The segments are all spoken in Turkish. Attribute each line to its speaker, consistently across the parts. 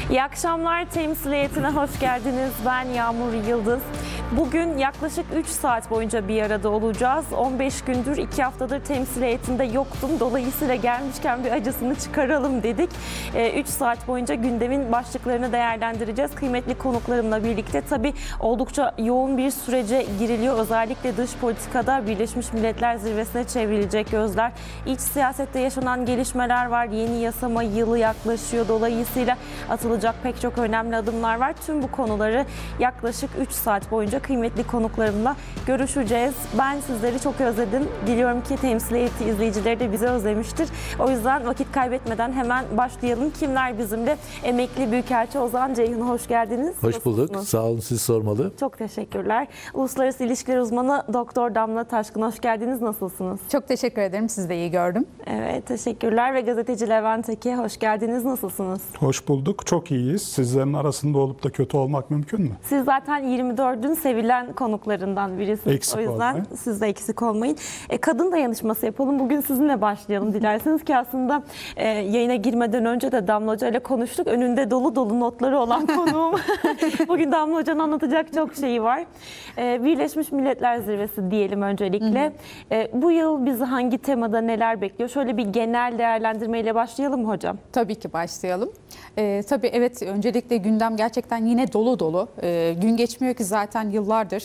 Speaker 1: İyi akşamlar, temsil heyetine hoş geldiniz. Ben Yağmur Yıldız. Bugün yaklaşık 3 saat boyunca bir arada olacağız. 15 gündür, 2 haftadır temsil heyetinde yoktum. Dolayısıyla gelmişken bir acısını çıkaralım dedik. 3 saat boyunca gündemin başlıklarını değerlendireceğiz. Kıymetli konuklarımla birlikte tabii oldukça yoğun bir sürece giriliyor. Özellikle dış politikada Birleşmiş Milletler Zirvesi'ne çevrilecek gözler. İç siyasette yaşanan gelişmeler var. Yeni yasama yılı yaklaşıyor. Dolayısıyla atılacak pek çok önemli adımlar var. Tüm bu konuları yaklaşık 3 saat boyunca kıymetli konuklarımla görüşeceğiz. Ben sizleri çok özledim. Diliyorum ki temsil heyeti izleyicileri de bizi özlemiştir. O yüzden vakit kaybetmeden hemen başlayalım. Kimler bizimle? Emekli Büyükelçi Ozan Ceyhun, hoş geldiniz.
Speaker 2: Hoş bulduk. Sağ olun, siz sormalı.
Speaker 1: Çok teşekkürler. Uluslararası İlişkiler Uzmanı Doktor Damla Taşkın, hoş geldiniz. Nasılsınız?
Speaker 3: Çok teşekkür ederim. Siz de iyi gördüm.
Speaker 1: Evet, teşekkürler. Ve gazeteci Levent Eke, hoş geldiniz. Nasılsınız?
Speaker 4: Hoş bulduk. Çok iyiyiz. Sizlerin arasında olup da kötü olmak mümkün mü?
Speaker 1: Siz zaten 24'ün sevilen konuklarından birisiniz.
Speaker 4: Eksik
Speaker 1: o yüzden
Speaker 4: olmayın.
Speaker 1: siz de eksik olmayın. Kadın dayanışması yapalım. Bugün sizinle başlayalım dilerseniz ki aslında yayına girmeden önce de Damla Hoca ile konuştuk. Önünde dolu dolu notları olan konuğum. Bugün Damla Hoca'nın anlatacak çok şeyi var. Birleşmiş Milletler Zirvesi diyelim öncelikle. Bu yıl bizi hangi temada neler bekliyor? Şöyle bir genel değerlendirmeyle başlayalım mı hocam?
Speaker 3: Tabii ki başlayalım. Tabii evet, öncelikle gündem gerçekten yine dolu dolu. Gün geçmiyor ki zaten yıllardır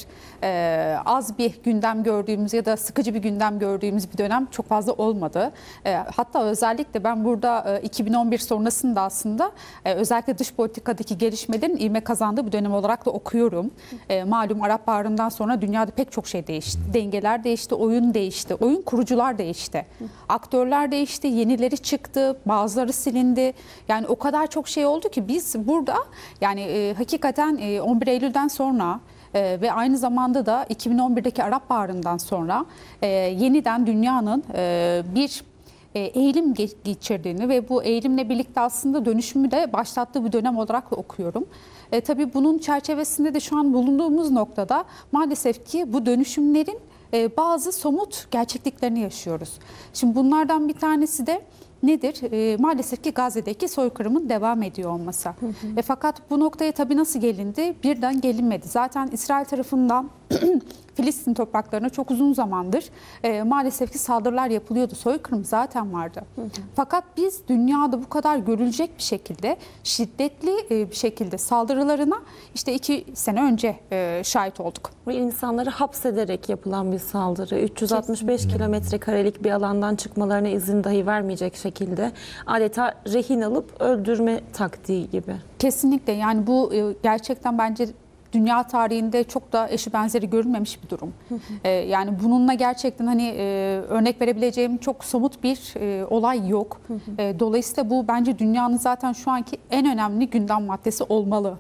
Speaker 3: az bir gündem gördüğümüz ya da sıkıcı bir gündem gördüğümüz bir dönem çok fazla olmadı. Hatta özellikle ben burada 2011 sonrasında aslında özellikle dış politikadaki gelişmelerin ivme kazandığı bir dönem olarak da okuyorum. Malum Arap Baharı'ndan sonra dünyada pek çok şey değişti. Dengeler değişti, oyun değişti, oyun kurucular değişti. Aktörler değişti, yenileri çıktı, bazıları silindi. Yani o kadar çok şey oldu ki biz burada yani hakikaten 11 Eylül'den sonra ve aynı zamanda da 2011'deki Arap Baharı'ndan sonra yeniden dünyanın bir eğilim geçirdiğini ve bu eğilimle birlikte aslında dönüşümü de başlattığı bir dönem olarak da okuyorum. Tabii bunun çerçevesinde de şu an bulunduğumuz noktada maalesef ki bu dönüşümlerin bazı somut gerçekliklerini yaşıyoruz. Şimdi bunlardan bir tanesi de nedir? Maalesef ki Gazze'deki soykırımın devam ediyor olması. Fakat bu noktaya tabii nasıl gelindi? Birden gelinmedi. Zaten İsrail tarafından Filistin topraklarına çok uzun zamandır maalesef ki saldırılar yapılıyordu. Soykırım zaten vardı. Fakat biz dünyada bu kadar görülecek bir şekilde, şiddetli bir şekilde saldırılarına işte 2 sene önce şahit olduk.
Speaker 1: Ve insanları hapsederek yapılan bir saldırı. 365 kilometre karelik bir alandan çıkmalarına izin dahi vermeyecek şekilde adeta rehin alıp öldürme taktiği gibi.
Speaker 3: Kesinlikle, yani bu gerçekten bence dünya tarihinde çok da eşi benzeri görülmemiş bir durum. Yani bununla gerçekten hani örnek verebileceğim çok somut bir olay yok. Dolayısıyla bu bence dünyanın zaten şu anki en önemli gündem maddesi olmalı.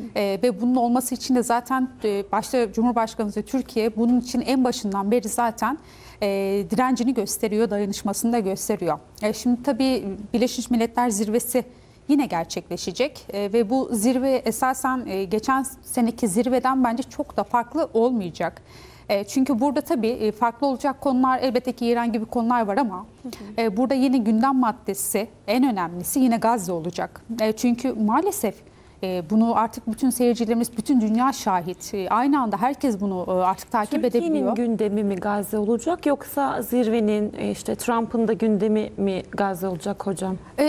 Speaker 3: Ve bunun olması için de zaten başta Cumhurbaşkanımız ve Türkiye bunun için en başından beri zaten direncini gösteriyor, dayanışmasını da gösteriyor. Şimdi tabii Birleşmiş Milletler Zirvesi yine gerçekleşecek ve bu zirve esasen geçen seneki zirveden bence çok da farklı olmayacak. Çünkü burada tabii farklı olacak konular, elbette ki İran gibi konular var ama burada yine gündem maddesi en önemlisi yine Gazze olacak. Çünkü maalesef bunu artık bütün seyircilerimiz, bütün dünya şahit. Aynı anda herkes bunu artık takip edebiliyor.
Speaker 1: Türkiye'nin gündemi mi Gazze olacak yoksa zirvenin işte Trump'ın da gündemi mi Gazze olacak hocam?